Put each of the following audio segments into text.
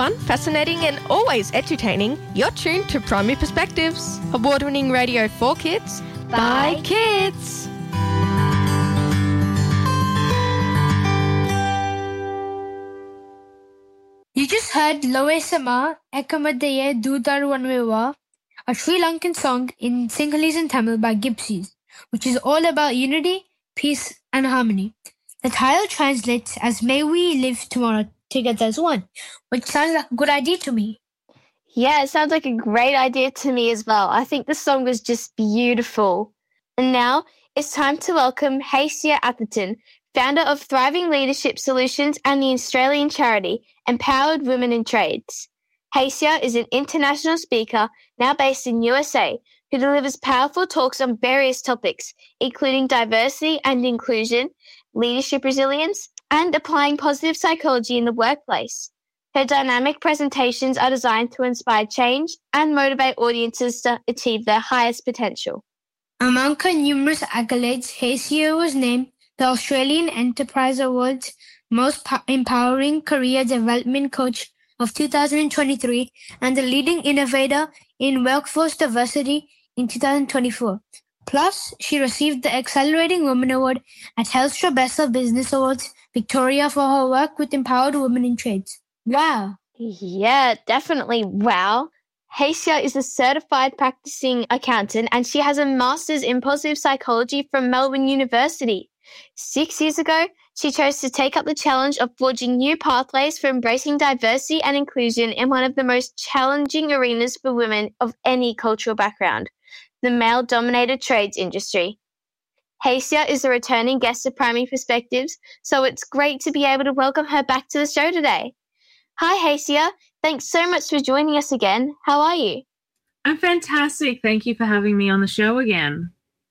fun, fascinating and always entertaining, you're tuned to Primary Perspectives, award-winning radio for kids, by kids. You just heard Loe Ekamadaye Dudar Wanwewa, a Sri Lankan song in Sinhalese and Tamil by Gypsies, which is all about unity, peace and harmony. The title translates as May we live tomorrow together as one, which sounds like a good idea to me. Yeah, it sounds like a great idea to me as well. I think the song was just beautiful. And now it's time to welcome Hasia Atherton, founder of Thriving Leadership Solutions and the Australian charity Empowered Women in Trades. Hasia is an international speaker now based in USA who delivers powerful talks on various topics, including diversity and inclusion, leadership resilience, and applying positive psychology in the workplace. Her dynamic presentations are designed to inspire change and motivate audiences to achieve their highest potential. Among her numerous accolades, Hasia was named the Australian Enterprise Awards Most Empowering Career Development Coach of 2023 and the leading innovator in workforce diversity in 2024. Plus, she received the Accelerating Women Award at Telstra Best of Business Awards Victoria for her work with empowered women in trades. Wow. Yeah, definitely wow. Hasia is a certified practicing accountant and she has a master's in positive psychology from Melbourne University. 6 years ago, she chose to take up the challenge of forging new pathways for embracing diversity and inclusion in one of the most challenging arenas for women of any cultural background, the male-dominated trades industry. Hasia is a returning guest of Primary Perspectives, so it's great to be able to welcome her back to the show today. Hi, Hasia. Thanks so much for joining us again. How are you? I'm fantastic. Thank you for having me on the show again.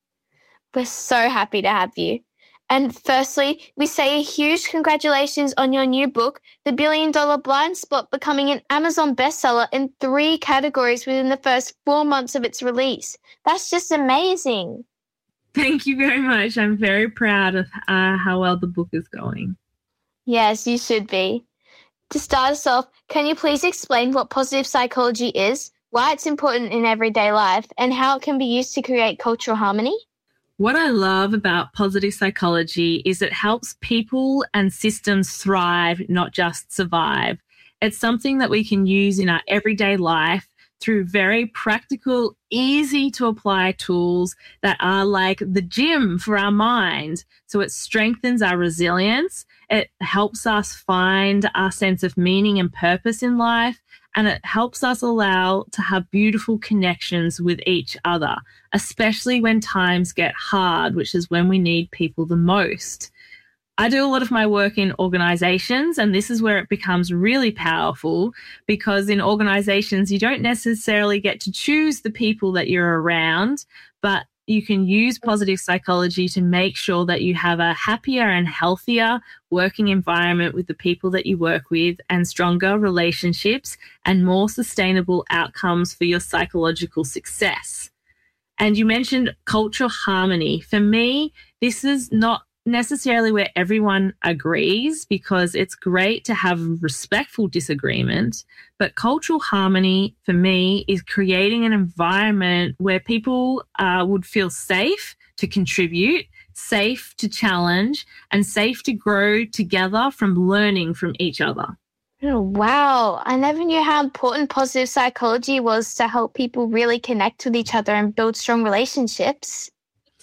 We're so happy to have you. And firstly, we say a huge congratulations on your new book, The $1 Billion Blind Spot, becoming an Amazon bestseller in 3 categories within the first 4 months of its release. That's just amazing. Thank you very much. I'm very proud of how well the book is going. Yes, you should be. To start us off, can you please explain what positive psychology is, why it's important in everyday life, and how it can be used to create cultural harmony? What I love about positive psychology is it helps people and systems thrive, not just survive. It's something that we can use in our everyday life through very practical, easy to apply tools that are like the gym for our mind. So it strengthens our resilience. It helps us find our sense of meaning and purpose in life. And it helps us allow to have beautiful connections with each other, especially when times get hard, which is when we need people the most. I do a lot of my work in organizations, and this is where it becomes really powerful because in organizations, you don't necessarily get to choose the people that you're around, but you can use positive psychology to make sure that you have a happier and healthier working environment with the people that you work with and stronger relationships and more sustainable outcomes for your psychological success. And you mentioned cultural harmony. For me, this is not necessarily where everyone agrees because it's great to have respectful disagreement, but cultural harmony for me is creating an environment where people would feel safe to contribute, safe to challenge, and safe to grow together from learning from each other. Oh, wow. I never knew how important positive psychology was to help people really connect with each other and build strong relationships.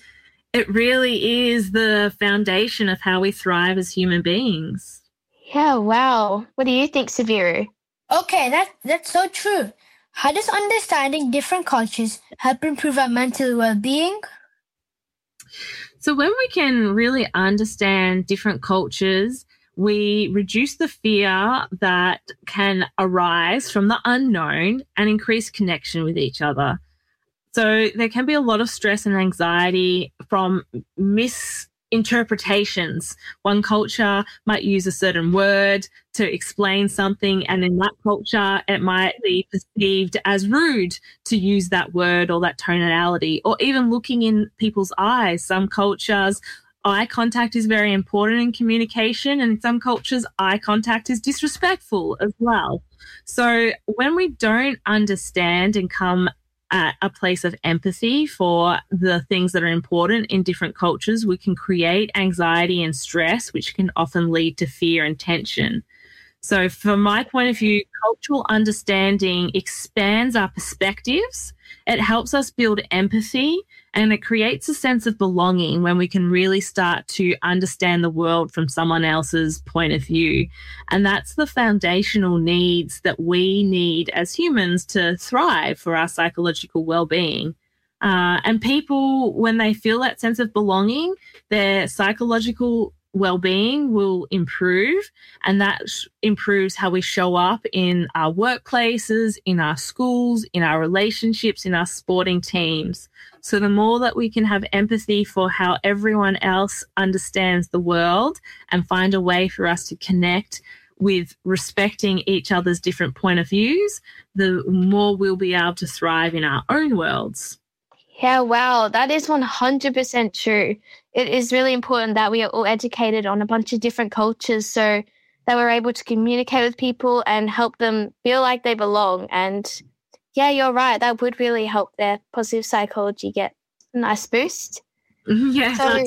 It really is the foundation of how we thrive as human beings. Yeah, wow. What do you think, Saviru? Okay, that's so true. How does understanding different cultures help improve our mental well-being? So when we can really understand different cultures, we reduce the fear that can arise from the unknown and increase connection with each other. So there can be a lot of stress and anxiety from misinterpretations. One culture might use a certain word to explain something, and in that culture, it might be perceived as rude to use that word or that tonality, or even looking in people's eyes. Some cultures eye contact is very important in communication, and in some cultures, eye contact is disrespectful as well. So when we don't understand and come at a place of empathy for the things that are important in different cultures, we can create anxiety and stress, which can often lead to fear and tension. So from my point of view, cultural understanding expands our perspectives. It helps us build empathy, and it creates a sense of belonging when we can really start to understand the world from someone else's point of view. And that's the foundational needs that we need as humans to thrive for our psychological well-being. And people, when they feel that sense of belonging, their psychological well-being will improve, and that improves how we show up in our workplaces, in our schools, in our relationships, in our sporting teams. So the more that we can have empathy for how everyone else understands the world and find a way for us to connect with respecting each other's different point of views, the more we'll be able to thrive in our own worlds. Yeah, wow, that is 100% true. It is really important that we are all educated on a bunch of different cultures so that we're able to communicate with people and help them feel like they belong. And yeah, you're right. That would really help their positive psychology get a nice boost. Yeah.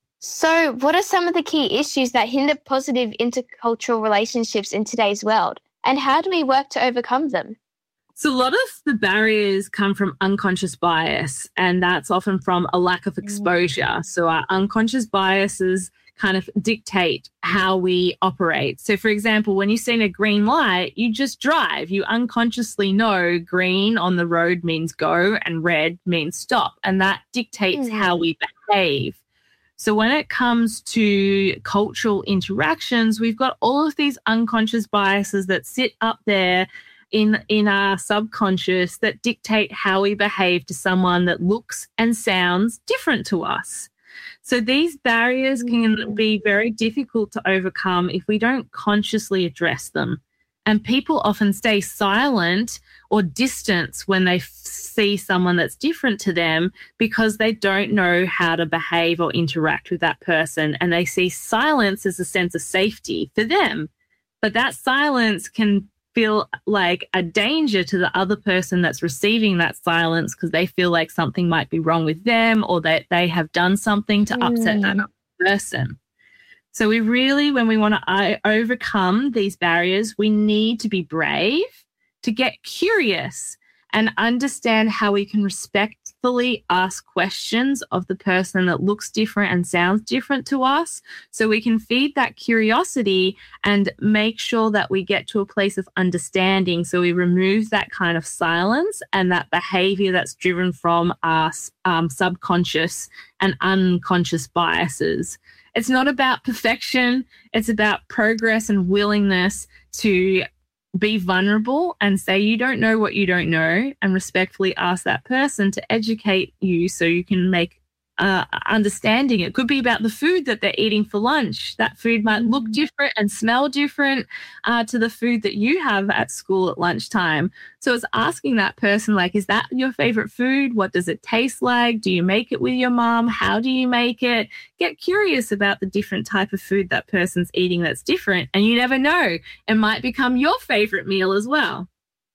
So what are some of the key issues that hinder positive intercultural relationships in today's world? And how do we work to overcome them? So a lot of the barriers come from unconscious bias, and that's often from a lack of exposure. So our unconscious biases kind of dictate how we operate. So for example, when you've seen a green light, you just drive. You unconsciously know green on the road means go and red means stop, and that dictates how we behave. So when it comes to cultural interactions, we've got all of these unconscious biases that sit up there in our subconscious that dictate how we behave to someone that looks and sounds different to us. So these barriers can be very difficult to overcome if we don't consciously address them. And people often stay silent or distance when they see someone that's different to them because they don't know how to behave or interact with that person. And they see silence as a sense of safety for them. But that silence can feel like a danger to the other person that's receiving that silence because they feel like something might be wrong with them or that they have done something to upset that other person. So we really, when we want to overcome these barriers, we need to be brave, to get curious and understand how we can respectfully ask questions of the person that looks different and sounds different to us, so we can feed that curiosity and make sure that we get to a place of understanding, so we remove that kind of silence and that behavior that's driven from our subconscious and unconscious biases. It's not about perfection. It's about progress and willingness to be vulnerable and say you don't know what you don't know, and respectfully ask that person to educate you so you can make understanding. It could be about the food that they're eating for lunch. That food might look different and smell different to the food that you have at school at lunchtime. So it's asking that person, like, is that your favorite food? What does it taste like? Do you make it with your mom? How do you make it? Get curious about the different type of food that person's eating that's different. And you never know, it might become your favorite meal as well.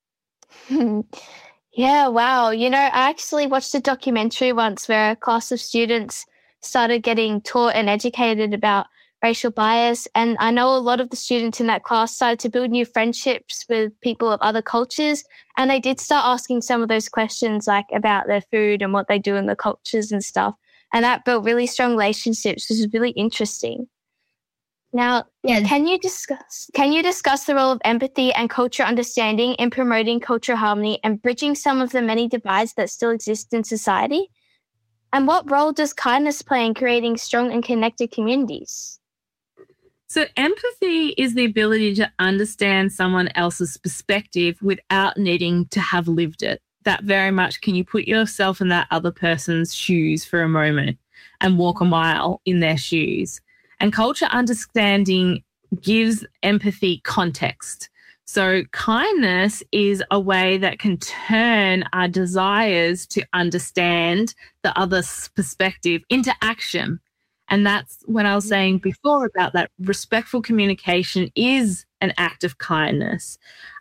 Yeah, wow. You know, I actually watched a documentary once where a class of students started getting taught and educated about racial bias. And I know a lot of the students in that class started to build new friendships with people of other cultures. And they did start asking some of those questions, like about their food and what they do in the cultures and stuff. And that built really strong relationships, which is really interesting. Now, can you discuss the role of empathy and cultural understanding in promoting cultural harmony and bridging some of the many divides that still exist in society? And what role does kindness play in creating strong and connected communities? So empathy is the ability to understand someone else's perspective without needing to have lived it. That very much, can you put yourself in that other person's shoes for a moment and walk a mile in their shoes? And culture understanding gives empathy context. So kindness is a way that can turn our desires to understand the other's perspective into action. And that's when I was saying before about that respectful communication is an act of kindness.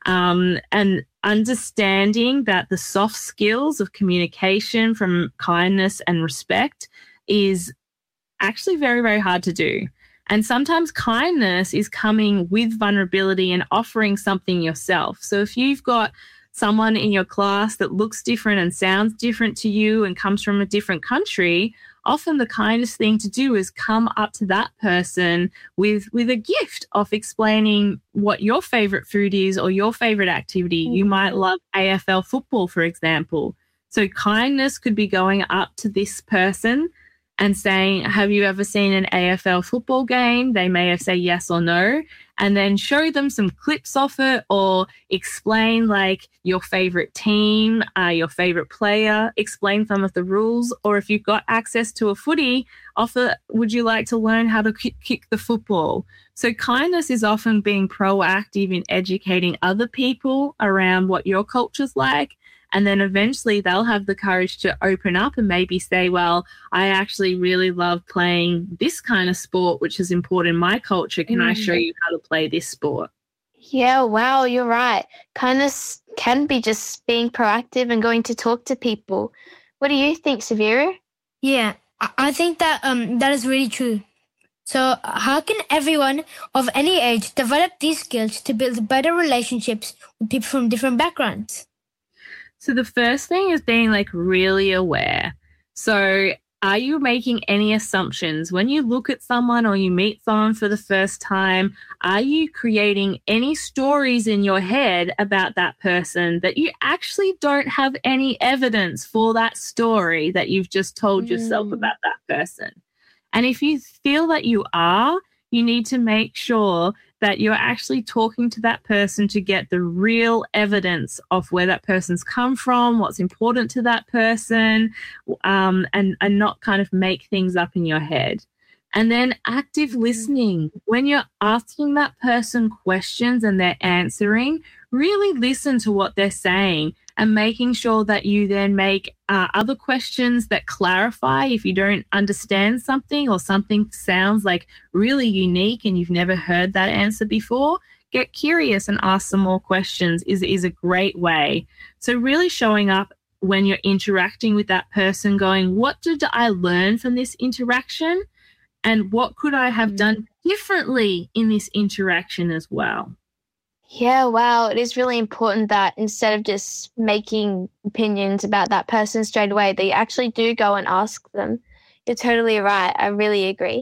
And understanding that the soft skills of communication from kindness and respect is actually very, very hard to do. And sometimes kindness is coming with vulnerability and offering something yourself. So if you've got someone in your class that looks different and sounds different to you and comes from a different country, often the kindest thing to do is come up to that person with a gift of explaining what your favorite food is or your favorite activity. You might love AFL football, for example. So kindness could be going up to this person and saying, have you ever seen an AFL football game? They may have said yes or no, and then show them some clips of it or explain like your favorite team, your favorite player, explain some of the rules. Or if you've got access to a footy, offer, would you like to learn how to kick the football? So kindness is often being proactive in educating other people around what your culture's like. And then eventually they'll have the courage to open up and maybe say, well, I actually really love playing this kind of sport, which is important in my culture. Can I show you how to play this sport? Yeah, wow, you're right. Kindness can be just being proactive and going to talk to people. What do you think, Severa? Yeah, I think that that is really true. So how can everyone of any age develop these skills to build better relationships with people from different backgrounds? So the first thing is being like really aware. So are you making any assumptions when you look at someone or you meet someone for the first time? Are you creating any stories in your head about that person that you actually don't have any evidence for that story that you've just told yourself about that person? And if you feel that you are, you need to make sure that you're actually talking to that person to get the real evidence of where that person's come from, what's important to that person, and not kind of make things up in your head. And then active listening. When you're asking that person questions and they're answering, really listen to what they're saying and making sure that you then make other questions that clarify if you don't understand something or something sounds like really unique and you've never heard that answer before. Get curious and ask some more questions is a great way. So really showing up when you're interacting with that person, going, what did I learn from this interaction? And what could I have done differently in this interaction as well? Yeah, wow. It is really important that instead of just making opinions about that person straight away, that you actually do go and ask them. You're totally right. I really agree.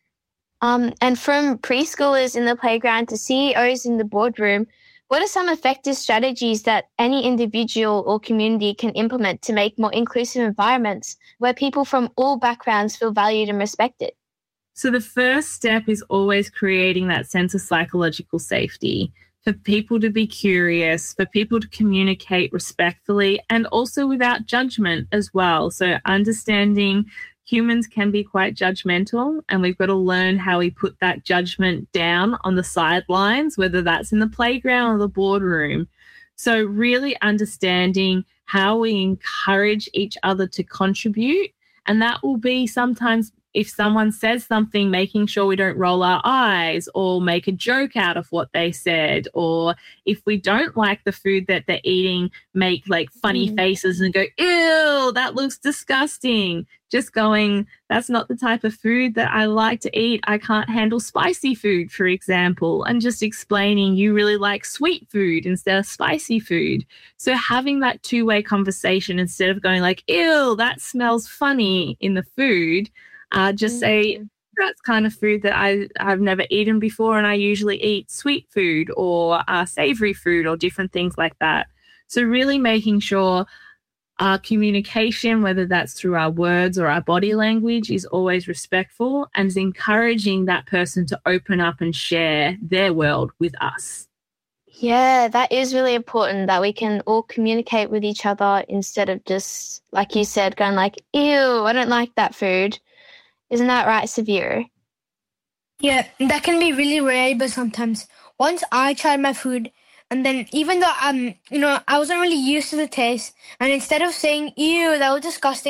And from preschoolers in the playground to CEOs in the boardroom, what are some effective strategies that any individual or community can implement to make more inclusive environments where people from all backgrounds feel valued and respected? So the first step is always creating that sense of psychological safety, for people to be curious, for people to communicate respectfully and also without judgment as well. So understanding humans can be quite judgmental, and we've got to learn how we put that judgment down on the sidelines, whether that's in the playground or the boardroom. So really understanding how we encourage each other to contribute. And that will be sometimes if someone says something, making sure we don't roll our eyes or make a joke out of what they said. Or if we don't like the food that they're eating, make like funny faces and go, ew, that looks disgusting. Just going, that's not the type of food that I like to eat. I can't handle spicy food, for example. And just explaining you really like sweet food instead of spicy food. So having that two-way conversation instead of going like, ew, that smells funny in the food. Just say, that's kind of food that I've never eaten before, and I usually eat sweet food or savory food or different things like that. So really making sure our communication, whether that's through our words or our body language, is always respectful and is encouraging that person to open up and share their world with us. Yeah, that is really important, that we can all communicate with each other instead of just, like you said, going like, ew, I don't like that food. Isn't that right, Severa? Yeah, that can be really reliable sometimes. Once I tried my food, and then even though I wasn't really used to the taste, and instead of saying, ew, that was disgusting,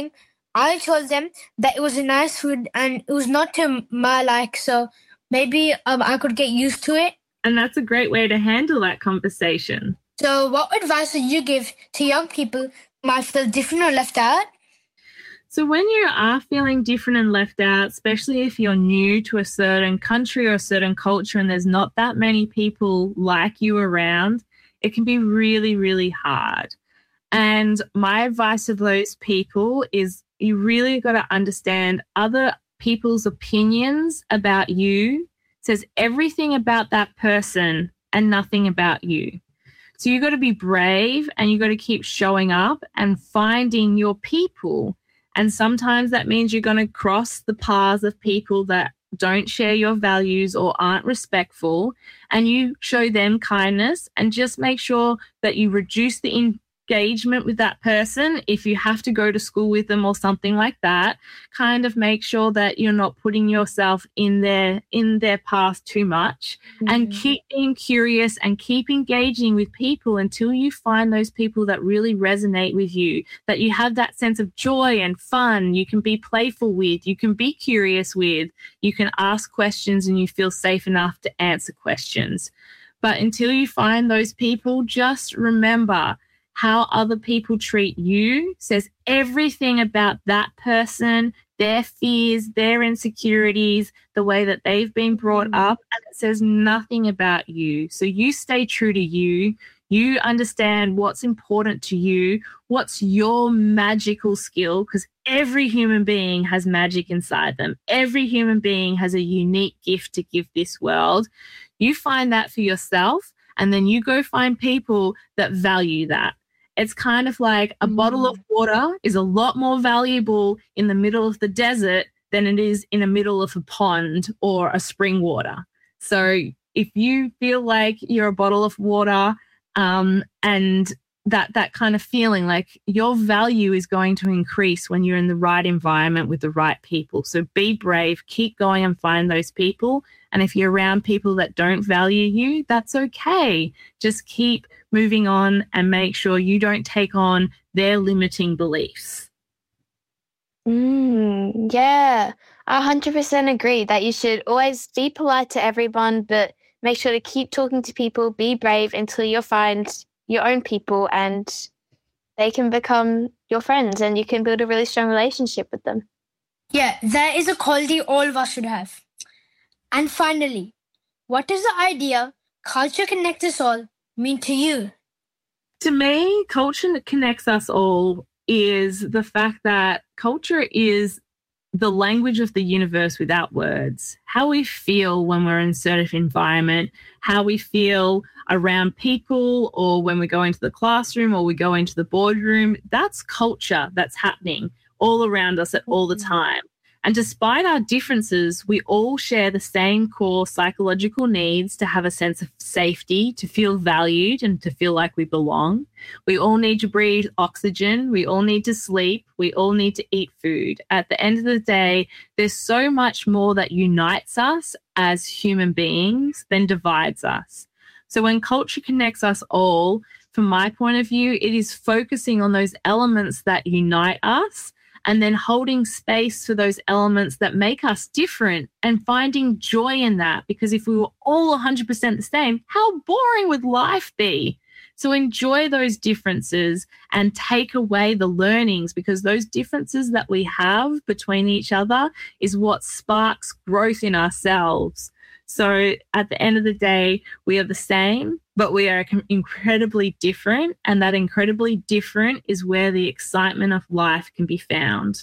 I told them that it was a nice food and it was not to my like, so maybe I could get used to it. And that's a great way to handle that conversation. So what advice would you give to young people who might feel different or left out? So when you are feeling different and left out, especially if you're new to a certain country or a certain culture and there's not that many people like you around, it can be really, really hard. And my advice to those people is you really got to understand other people's opinions about you says everything about that person and nothing about you. So you got to be brave and you got to keep showing up and finding your people. And sometimes that means you're going to cross the paths of people that don't share your values or aren't respectful, and you show them kindness and just make sure that you reduce the engagement with that person. If you have to go to school with them or something like that, kind of make sure that you're not putting yourself in their path too much, and keep being curious and keep engaging with people until you find those people that really resonate with you, that you have that sense of joy and fun, you can be playful with, you can be curious with, you can ask questions and you feel safe enough to answer questions. But until you find those people, just remember how other people treat you says everything about that person, their fears, their insecurities, the way that they've been brought up, and it says nothing about you. So you stay true to you. You understand what's important to you, what's your magical skill, because every human being has magic inside them. Every human being has a unique gift to give this world. You find that for yourself, and then you go find people that value that. It's kind of like a bottle of water is a lot more valuable in the middle of the desert than it is in the middle of a pond or a spring water. So if you feel like you're a bottle of water, and that kind of feeling, like your value is going to increase when you're in the right environment with the right people. So be brave, keep going and find those people. And if you're around people that don't value you, that's okay. Just keep moving on and make sure you don't take on their limiting beliefs. Yeah, I 100% agree that you should always be polite to everyone, but make sure to keep talking to people, be brave until you find your own people and they can become your friends and you can build a really strong relationship with them. Yeah, that is a quality all of us should have. And finally, what does the idea culture connects us all mean to you? To me, culture that connects us all is the fact that culture is the language of the universe without words. How we feel when we're in a certain environment, how we feel around people, or when we go into the classroom or we go into the boardroom, that's culture that's happening all around us at all the time. And despite our differences, we all share the same core psychological needs to have a sense of safety, to feel valued and to feel like we belong. We all need to breathe oxygen. We all need to sleep. We all need to eat food. At the end of the day, there's so much more that unites us as human beings than divides us. So when culture connects us all, from my point of view, it is focusing on those elements that unite us and then holding space for those elements that make us different and finding joy in that. Because if we were all 100% the same, how boring would life be? So enjoy those differences and take away the learnings, because those differences that we have between each other is what sparks growth in ourselves. So at the end of the day, we are the same, but we are incredibly different. And that incredibly different is where the excitement of life can be found.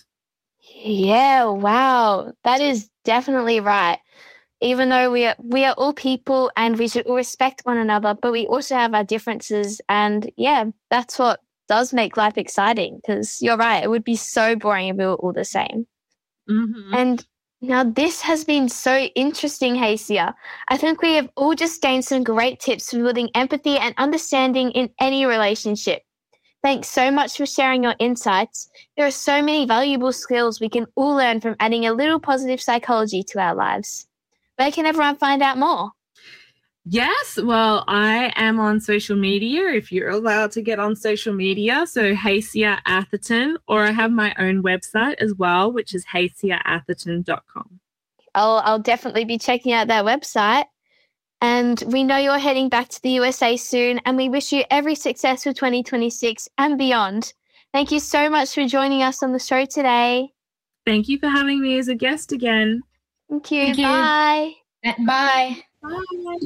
Yeah, wow. That is definitely right. Even though we are all people and we should all respect one another, but we also have our differences. And yeah, that's what does make life exciting, because you're right. It would be so boring if we were all the same. Mm-hmm. And now, this has been so interesting, Hasia. I think we have all just gained some great tips for building empathy and understanding in any relationship. Thanks so much for sharing your insights. There are so many valuable skills we can all learn from adding a little positive psychology to our lives. Where can everyone find out more? Yes, well, I am on social media if you're allowed to get on social media. So Hacia Atherton, or I have my own website as well, which is haciaatherton.com. I'll definitely be checking out that website. And we know you're heading back to the USA soon, and we wish you every success for 2026 and beyond. Thank you so much for joining us on the show today. Thank you for having me as a guest again. Thank you. Thank you. Bye. Bye. Bye.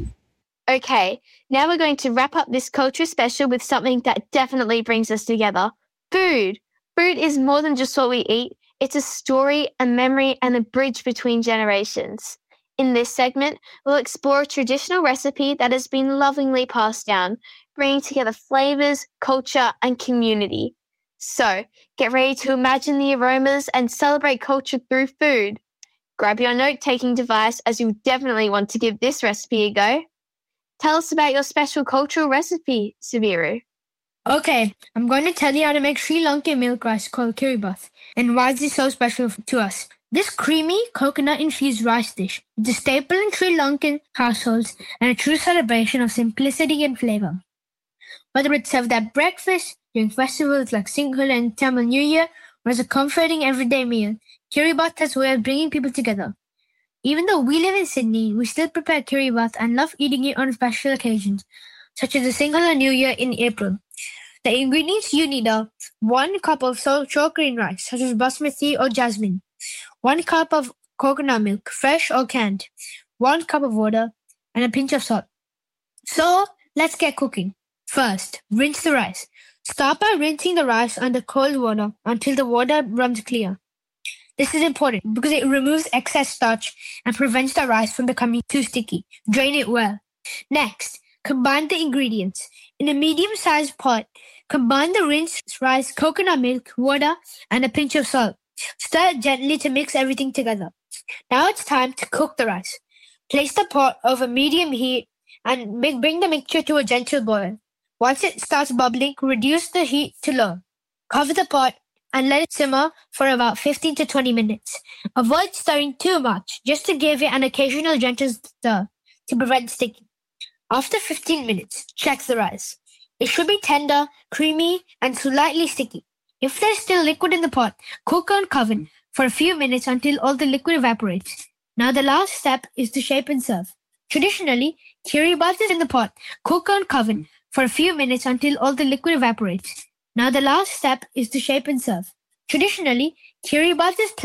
Okay, now we're going to wrap up this culture special with something that definitely brings us together. Food. Food is more than just what we eat. It's a story, a memory, and a bridge between generations. In this segment, we'll explore a traditional recipe that has been lovingly passed down, bringing together flavors, culture, and community. So, get ready to imagine the aromas and celebrate culture through food. Grab your note-taking device, as you definitely want to give this recipe a go. Tell us about your special cultural recipe, Subiru. Okay, I'm going to tell you how to make Sri Lankan milk rice called kiribath and why is it so special to us. This creamy, coconut-infused rice dish is a staple in Sri Lankan households and a true celebration of simplicity and flavor. Whether it's served at breakfast, during festivals like Sinhala and Tamil New Year, or as a comforting everyday meal, kiribath has a way of bringing people together. Even though we live in Sydney, we still prepare kiribath and love eating it on special occasions, such as the Sinhala New Year in April. The ingredients you need are 1 cup of short grain rice, such as basmati or jasmine, 1 cup of coconut milk, fresh or canned, 1 cup of water, and a pinch of salt. So, let's get cooking. First, rinse the rice. Start by rinsing the rice under cold water until the water runs clear. This is important because it removes excess starch and prevents the rice from becoming too sticky. Drain it well. Next, combine the ingredients. In a medium-sized pot, combine the rinsed rice, coconut milk, water, and a pinch of salt. Stir it gently to mix everything together. Now it's time to cook the rice. Place the pot over medium heat and bring the mixture to a gentle boil. Once it starts bubbling, reduce the heat to low. Cover the pot and let it simmer for about 15 to 20 minutes. Avoid stirring too much, just to give it an occasional gentle stir to prevent sticking. After 15 minutes, check the rice. It should be tender, creamy, and slightly sticky. If there's still liquid in the pot, cook uncovered for a few minutes until all the liquid evaporates. Now the last step is to shape and serve. Traditionally, kiribath is in the pot. Cook uncovered for a few minutes until all the liquid evaporates. Now the last step is to shape and serve. Traditionally, kiribath is